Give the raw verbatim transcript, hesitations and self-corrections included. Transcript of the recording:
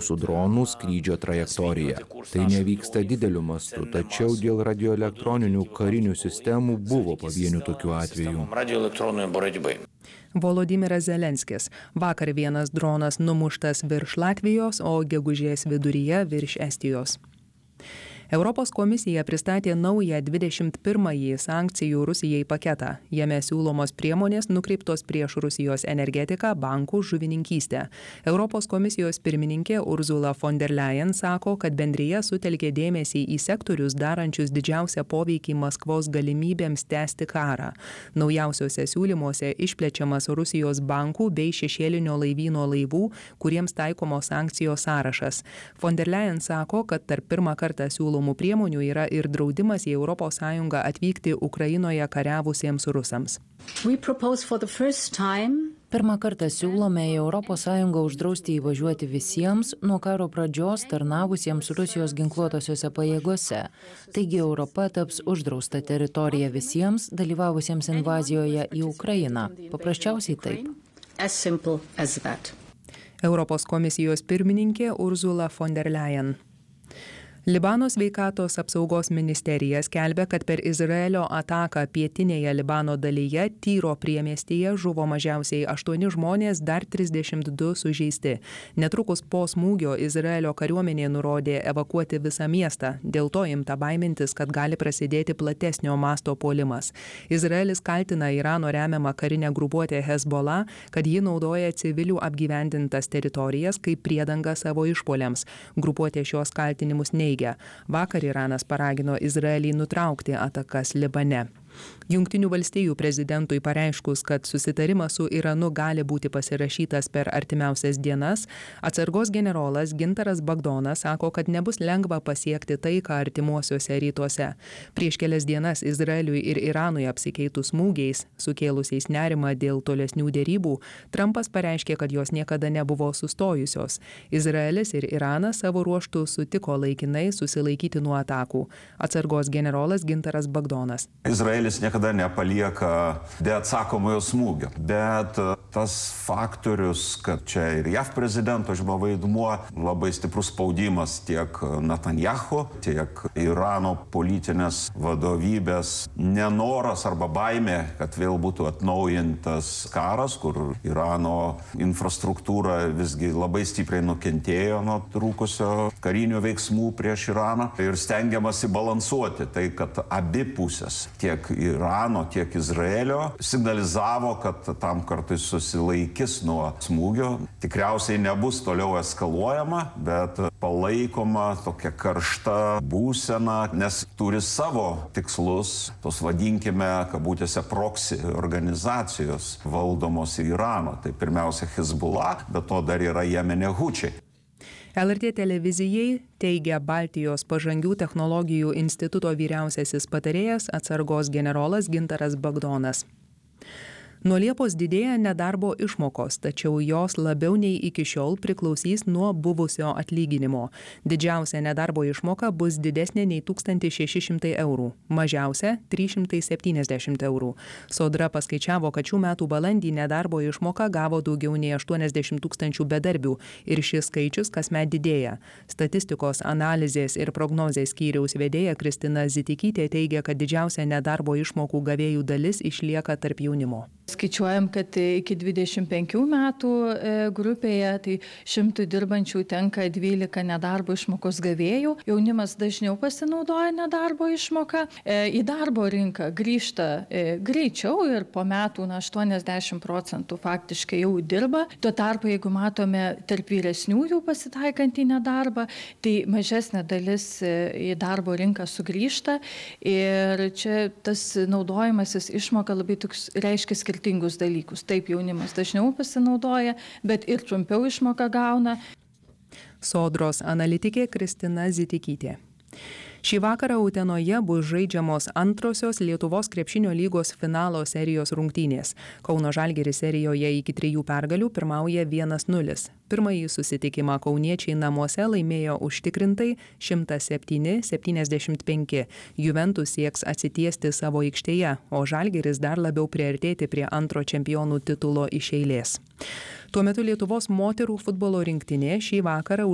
mūsų dronų skrydžio trajektoriją. Tai nevyksta dideliu mastu, tačiau dėl radioelektroninių karinių sistemų buvo pavienių tokių atvejų. Volodymyras Zelenskis. Vakar vienas dronas numuštas virš Latvijos, o gegužės viduryje virš Estijos. Europos komisija pristatė naują dvidešimt pirmąjį sankcijų Rusijai paketą. Jame siūlomos priemonės nukreiptos prieš Rusijos energetiką, bankų, žuvininkystę. Europos komisijos pirmininkė Ursula von der Leyen sako, kad bendrija sutelkė dėmesį į sektorius darančius didžiausią poveikį Maskvos galimybėms tęsti karą. Naujausiuose siūlymuose išplečiamas Rusijos bankų bei šešėlinio laivyno laivų, kuriems taikomos sankcijos sąrašas. Von der Leyen sako, kad tarp pirmą kartą siūlomų priemonių yra ir draudimas į Europos Sąjungą atvykti Ukrainoje kariavusiems rusams. Pirmą kartą siūlome į Europos Sąjungą uždrausti įvažiuoti visiems nuo karo pradžios tarnavusiems Rusijos ginkluotosiose pajėgose. Taigi Europa taps uždrausta teritorija visiems dalyvavusiems invazijoje į Ukrainą. Paprasčiausiai taip. Europos komisijos pirmininkė Ursula von der Leyen. Libano sveikatos apsaugos ministerija skelbia, kad per Izraelio ataką pietinėje Libano dalyje Tyro priemiestyje žuvo mažiausiai aštuoni žmonės, dar trisdešimt du sužeisti. Netrukus po smūgio Izraelio kariuomenė nurodė evakuoti visą miestą. Dėl to imta baimintis, kad gali prasidėti platesnio masto puolimas. Izraelis kaltina Irano remiamą karinę grupuotę Hezbollah, kad ji naudoja civilių apgyvendintas teritorijas kaip priedangą savo išpuoliams. Grupuotė šios kaltinimus neigia. Vakar Iranas paragino Izraelį nutraukti atakas Libane. Jungtinių valstijų prezidentui pareiškus, kad susitarimas su Iranu gali būti pasirašytas per artimiausias dienas, atsargos generolas Gintaras Bagdonas sako, kad nebus lengva pasiekti taiką artimuosiuose rytuose. Prieš kelias dienas Izraeliui ir Iranui apsikeitus smūgiais, sukėlusiais nerimą dėl tolesnių dėrybų, Trumpas pareiškė, kad jos niekada nebuvo sustojusios. Izraelis ir Iranas savo ruožtų sutiko laikinai susilaikyti nuo atakų. Atsargos generolas Gintaras Bagdonas. Izraelis niekada nepalieka be atsakomojo smūgio, bet tas faktorius, kad čia ir J A V prezidento žmo vaidmuo, labai stiprus spaudimas tiek Netanyahu, tiek Irano politinės vadovybės nenoras arba baimė, kad vėl būtų atnaujintas karas, kur Irano infrastruktūra visgi labai stipriai nukentėjo nuo trūkusio karinių veiksmų prieš Iraną ir stengiamasi balansuoti tai, kad abi pusės, tiek Irano, tiek Izraelio, signalizavo, kad tam kartui susilaikys nuo smūgio. Tikriausiai nebus toliau eskaluojama, bet palaikoma tokia karšta būsena, nes turi savo tikslus, tos vadinkime, kabutėse proxy organizacijos valdomos Irano. Tai pirmiausia Hezbollah, bet to dar yra Jemene Hučiai. L R T televizijai teigia Baltijos pažangių technologijų instituto vyriausiasis patarėjas atsargos generolas Gintaras Bagdonas. Nuo Liepos didėja nedarbo išmokos, tačiau jos labiau nei iki šiol priklausys nuo buvusio atlyginimo. Didžiausia nedarbo išmoka bus didesnė nei tūkstantis šeši šimtai eurų, mažiausia trys šimtai septyniasdešimt eurų. Sodra paskaičiavo, kad šių metų balandį nedarbo išmoką gavo daugiau nei aštuoniasdešimt tūkstančių bedarbių ir šis skaičius kasmet didėja. Statistikos analizės ir prognozės skyriaus vedėja Kristina Zitikytė teigia, kad didžiausia nedarbo išmokų gavėjų dalis išlieka tarp jaunimo. Skaičiuojam, kad iki dvidešimt penkių metų grupėje tai šimtui dirbančių tenka dvylika nedarbo išmokos gavėjų. Jaunimas dažniau pasinaudoja nedarbo išmoką. Į darbo rinką grįžta greičiau ir po metų na, aštuoniasdešimt procentų faktiškai jau dirba. Tuo tarpu, jeigu matome tarp vyresniųjų pasitaikantį nedarbą, tai mažesnė dalis į darbo rinką sugrįžta. Ir čia tas naudojimasis išmoka labai toks reiškia skirtingus dalykus. Taip, jaunimas dažniau pasinaudoja, bet ir trumpiau išmoką gauna. Sodros analitikė Kristina Zitikytė. Šį vakarą Utenoje bus žaidžiamos antrosios Lietuvos krepšinio lygos finalo serijos rungtynės. Kauno Žalgiris serijoje iki trijų pergalių pirmauja vienas nulis. Pirmąjį susitikimą kauniečiai namuose laimėjo užtikrintai šimtas septyni septyniasdešimt penki. Juventus sieks atsitiesti savo aikštėje, o Žalgiris dar labiau priartėti prie antro čempionų titulo iš eilės. Tuo metu Lietuvos moterų futbolo rinktinė šį vakarą